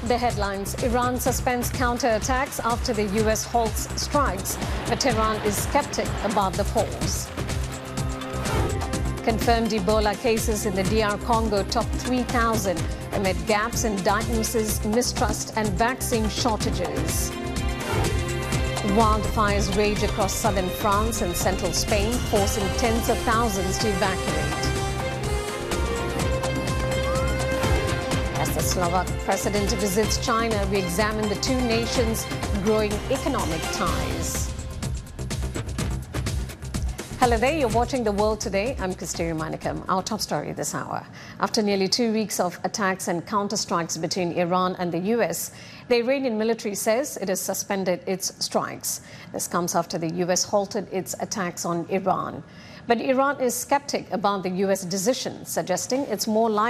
The headlines: Iran suspends counterattacks after the US halts strikes, but Tehran is skeptic about the pause. Confirmed Ebola cases in the DR Congo top 3,000 amid gaps in diagnosis, mistrust and vaccine shortages. Wildfires rage across southern France and central Spain, forcing tens of thousands to evacuate. As the Slovak president visits China, we examine the two nations' growing economic ties. Hello there, you're watching The World Today. I'm Kasturi Manikam. Our top story this hour. After nearly 2 weeks of attacks and counterstrikes between Iran and the US, the Iranian military says it has suspended its strikes. This comes after the US halted its attacks on Iran. But Iran is skeptic about the US decision, suggesting it's more likely